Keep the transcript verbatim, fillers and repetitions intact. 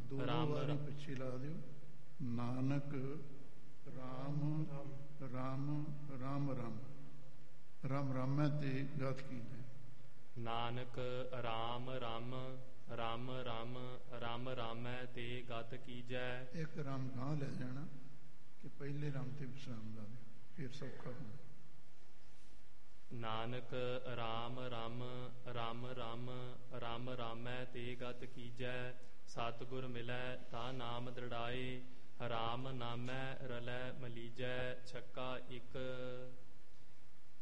ਦੋ ਵਾਰੀ ਪਿੱਛੇ ਲਾ ਦਿਓ। ਨਾਨਕ ਰਾਮ ਰਾਮ ਰਾਮ ਰਾਮ ਰਾਮ ਰਾਮੈ ਤੇ ਗਤ ਕੀਜੈ। ਨਾਨਕ ਰਾਮ ਰਾਮ ਰਾਮ ਰਾਮ ਰਾਮ ਰਾਮੈ ਤੇ ਗਤ ਕੀਜੈ। ਇੱਕ ਰਾਮ ਗਾਂ ਲੈ ਜਾਣਾ ਕਿ ਪਹਿਲੇ ਰਾਮ ਤੇ ਵਿਸਰਾਮ ਲਾ ਦਿਓ, ਫਿਰ ਸੌਖਾ ਹੋਣਾ। ਨਾਨਕ ਰਾਮ ਰਾਮ ਰਾਮ ਰਾਮ ਰਾਮ ਰਾਮੈ ਤੇ ਗਤ ਕੀਜੈ। ਸਤਿਗੁਰ ਮਿਲੈ ਤਾ ਨਾਮ ਦ੍ਰਿੜਾਏ, ਰਾਮ ਨਾਮੈ ਰਲੈ ਮਲੀਜੈ। ਛੱਕਾ ਇੱਕ।